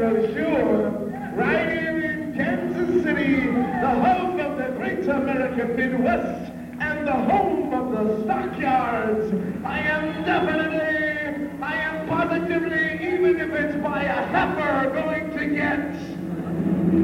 for sure. Right here in Kansas City, the home of the great American Midwest and the home of the stockyards. I am positively, even if it's by a heifer,